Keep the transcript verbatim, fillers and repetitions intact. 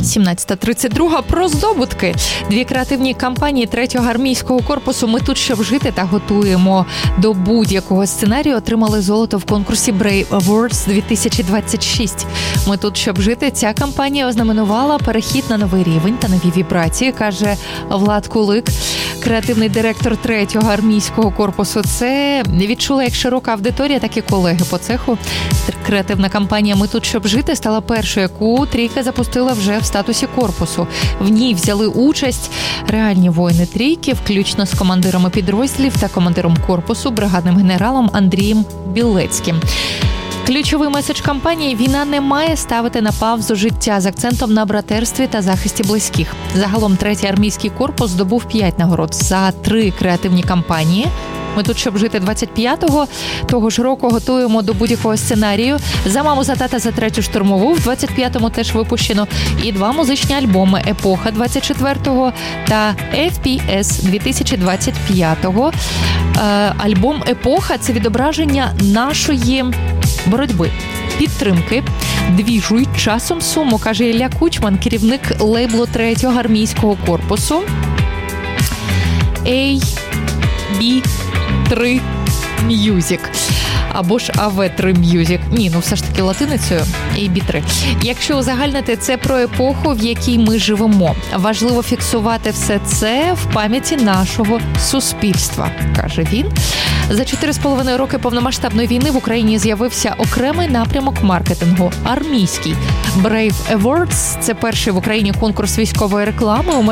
сімнадцята тридцять два. Про здобутки. Дві креативні кампанії третього армійського корпусу «Ми тут, щоб жити» та готуємо до будь-якого сценарію отримали золото в конкурсі Brave Awards дві тисячі двадцять шість. «Ми тут, щоб жити» ця кампанія ознаменувала перехід на новий рівень та нові вібрації, каже Влад Кулик, креативний директор третього армійського корпусу. Це відчула як широка аудиторія, так і колеги по цеху. Креативна кампанія «Ми тут, щоб жити» стала першою, яку трійка запустила вже в статусі корпусу. В ній взяли участь реальні воїни трійки, включно з командирами підрозділів та командиром корпусу, бригадним генералом Андрієм Білецьким. Ключовий меседж кампанії – війна не має ставити на паузу життя з акцентом на братерстві та захисті близьких. Загалом третій армійський корпус здобув п'ять нагород за три креативні кампанії. «Ми тут, щоб жити» двадцять п'ятого того ж року готуємо до будь-якого сценарію. «За маму, за тата, за третю штурмову» в двадцять п'ятому теж випущено. І два музичні альбоми «Епоха» двадцять четвертого та «еф пі ес» дві тисячі двадцять п'ятого. Альбом «Епоха» – це відображення нашої боротьби, підтримки, двіжуй часом суму, каже Ілля Кучман, керівник лейблу третього армійського корпусу. ей бі три Music. Або ж а ве три Music. Ні, ну все ж таки латиницею ей бі три. Якщо узагальнити, це про епоху, в якій ми живемо. Важливо фіксувати все це в пам'яті нашого суспільства, каже він. За чотири з половиною роки повномасштабної війни в Україні з'явився окремий напрямок маркетингу – армійський. Brave Awards – це перший в Україні конкурс військової реклами, у